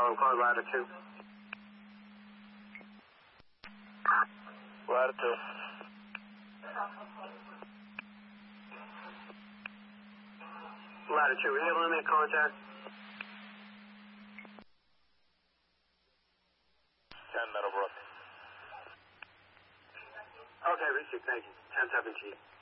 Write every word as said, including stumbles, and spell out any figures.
I'm calling Ladder two. Ladder two. Ladder two, are you able to make contact? ten Meadowbrook. Okay, received, thank you. ten seventeen.